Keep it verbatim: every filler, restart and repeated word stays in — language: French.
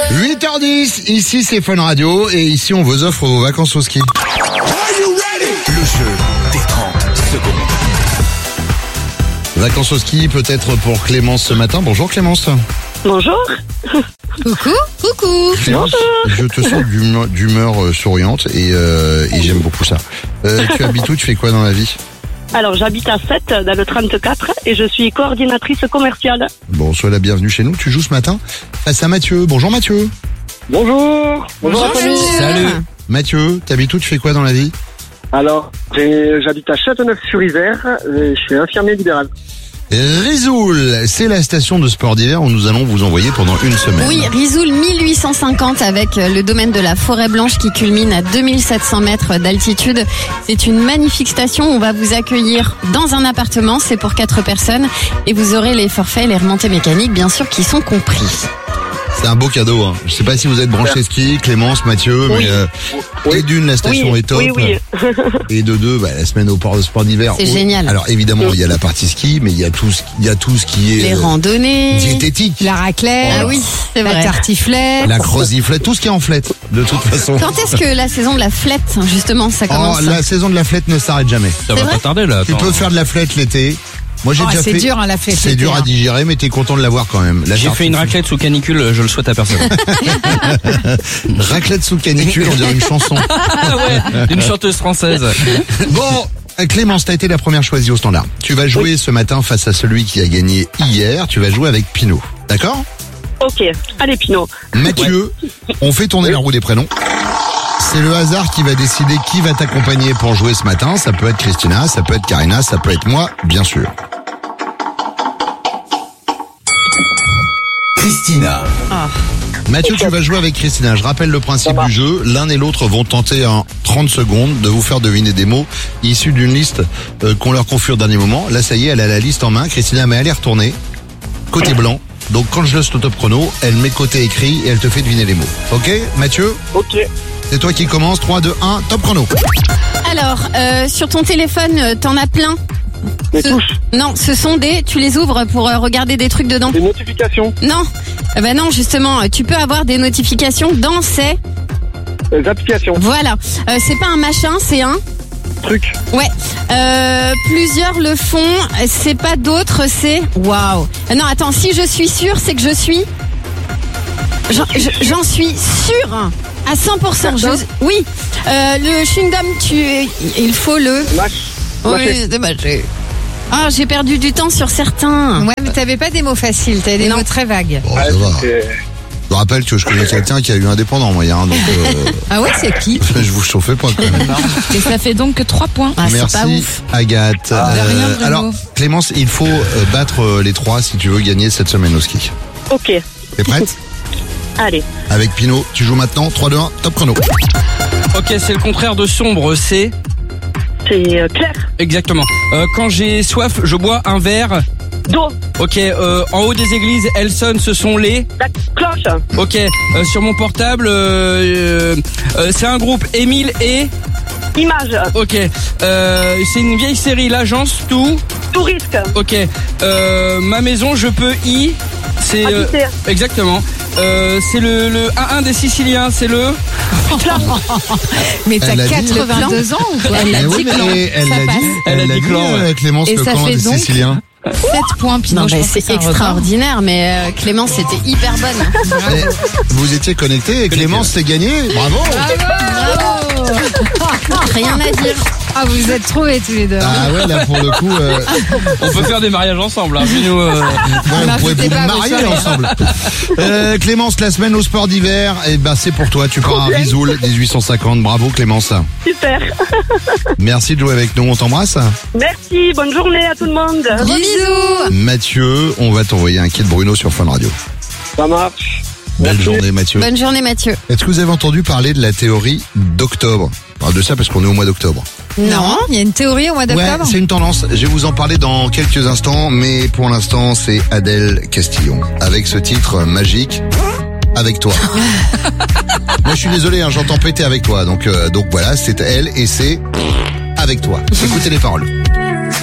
huit heures dix, ici c'est Fun Radio et ici on vous offre vos vacances au ski. Le jeu des trente secondes. Vacances au ski peut-être pour Clémence ce matin. Bonjour Clémence. Bonjour. Coucou, coucou. Clémence, je te sens d'humeur, d'humeur euh, souriante et, euh, et j'aime beaucoup ça. Euh, tu habites où? Tu fais quoi dans la vie? Alors, j'habite à Sète, dans le trente-quatre, et je suis coordinatrice commerciale. Bon, sois la bienvenue chez nous. Tu joues ce matin face à Mathieu. Bonjour Mathieu. Bonjour. Bonjour la famille. Salut. Mathieu, t'habites où? Tu fais quoi dans la vie? Alors, j'ai- j'habite à Châteauneuf-sur-Isère, et je suis infirmier libéral. Risoul, c'est la station de sport d'hiver où nous allons vous envoyer pendant une semaine. Oui, Risoul mille huit cent cinquante avec le domaine de la Forêt Blanche qui culmine à deux mille sept cents mètres d'altitude. C'est une magnifique station. On va vous accueillir dans un appartement. C'est pour quatre personnes. Et vous aurez les forfaits, les remontées mécaniques, bien sûr, qui sont compris. C'est un beau cadeau. Hein. Je sais pas si vous êtes branché ski, Clémence, Mathieu, mais euh, et d'une, la station Oui, est top. oui, oui. Et de deux, bah, la semaine au port de sport d'hiver. C'est Oui. génial. Alors évidemment, il y a la partie ski, mais il y a tout ce, il y a tout ce qui est Les euh, randonnées. diététique. La raclette, Ah oui, c'est la vrai. tartiflette. La croziflette, tout ce qui est en flette, de toute façon. Quand est-ce que la saison de la flette, justement, ça Oh, commence? la saison de la flette ne s'arrête jamais. Ça va vrai pas tarder là. Tu attends. peux faire de la flette l'été. Moi j'ai Oh, déjà c'est fait. dur, hein, la flette C'est l'été, dur à hein. digérer, mais t'es content de l'avoir quand même. La J'ai fait une tartiflette- raclette sous canicule, je le souhaite à personne. raclette sous canicule, on dirait une chanson. Ah ouais, d'une chanteuse française. Bon, Clémence, t'as été la première choisie au standard. Tu vas jouer ce matin face à celui qui a gagné hier. Tu vas jouer avec Pinot. D'accord? Ok. Allez, Pinot. Mathieu, on fait tourner la roue des prénoms. C'est le hasard qui va décider qui va t'accompagner pour jouer ce matin. Ça peut être Christina, ça peut être Karina, ça peut être moi, bien sûr. Christina. Mathieu, tu vas jouer avec Christina. Je rappelle le principe du jeu. L'un et l'autre vont tenter en trente secondes de vous faire deviner des mots issus d'une liste euh, qu'on leur confie au dernier moment. Là, ça y est, elle a la liste en main. Christina, mais elle est retournée. Côté blanc. Donc, quand je laisse le top chrono, elle met côté écrit et elle te fait deviner les mots. Ok, Mathieu? Ok. C'est toi qui commence. trois, deux, un, top chrono. Alors, euh, sur ton téléphone, euh, t'en as plein? Les Ce- touches, Non, ce sont des... Tu les ouvres pour euh, regarder des trucs dedans? les notifications, Non. Eh ben non, justement, tu peux avoir des notifications dans ces... les applications, Voilà. Euh, c'est pas un machin, c'est un... trucs, Ouais. Euh, plusieurs le font. C'est pas d'autres, c'est... Waouh. Euh, Non, attends, si je suis sûre, c'est que je suis... J'en je- j'en suis sûre à cent pour cent. Je- Oui. Euh, le chewing-gum, tu... il faut le... match, Oui, mâcher. c'est mâché. Ah, j'ai perdu du temps sur certains. Ouais, mais t'avais pas des mots faciles, t'avais des Non. mots très vagues. Bon, Ah, ça va. c'est- Je rappelle que je connais quelqu'un qui a eu indépendant, moi, hier. hein, donc, euh, Ah ouais, c'est qui? je vous chauffais pas quand même. Et ça fait donc que trois points. Ah, c'est pas Merci, ouf. Agathe. de rien, Bruno. alors, Clémence, il faut euh, battre euh, les trois si tu veux gagner cette semaine au ski. Ok. T'es prête? Allez. Avec Pinot, tu joues maintenant. trois, deux, un, top chrono. Ok, c'est le contraire de sombre, c'est... C'est euh, clair. Exactement. Euh, quand j'ai soif, je bois un verre. Do. Ok, euh, en haut des églises, elles sonnent, ce sont les... La cloche. Ok, euh, sur mon portable, euh, euh, c'est un groupe, Émile et... Image. Ok, euh, c'est une vieille série, l'agence, tout... Tout risque. Ok, euh, ma maison, je peux y... C'est... euh, Habiter. exactement. Euh, c'est le, le un un des Siciliens, c'est le... Mais t'as Elle a dit- quatre-vingt-deux ans ou quoi? Eh oui, mais elle Ça l'a passe. dit. Elle a dit l'a clan, euh, ouais. Clémence, Et le ça clan fait des donc- Siciliens. sept points, Pinot. Non, je mais pense que c'est un record. extraordinaire, mais euh, Clémence, c'était hyper bonne. Eh, vous étiez connectés et Clémence s'est gagnée. Bravo. Rien à dire. Ah, vous vous êtes trouvés tous les deux. Ah ouais, là pour le coup, euh, On peut faire des mariages ensemble, hein, chez nous, euh. ouais, vous pouvez N'invitez vous pas vos marier soirées. ensemble. Euh, Clémence, la semaine au sport d'hiver, et ben c'est pour toi. Tu pars à Risoul, dix-huit cent cinquante. Bravo Clémence. Super. Merci de jouer avec nous. On t'embrasse. Merci. Bonne journée à tout le monde. Bisous. Mathieu, on va t'envoyer un kit Bruno sur Fun Radio. ça marche. Belle Merci. journée Mathieu. Bonne journée, Mathieu. Est-ce que vous avez entendu parler de la théorie d'octobre? On parle de ça parce qu'on est au mois d'octobre. Non, il y a une théorie au mois Ouais, d'octobre. c'est une tendance. Je vais vous en parler dans quelques instants, mais pour l'instant, c'est Adèle Castillon avec ce titre magique. Avec toi. Moi, je suis désolé, hein, j'entends péter avec toi. Donc, euh, donc voilà, c'est elle et c'est avec toi. Écoutez les paroles.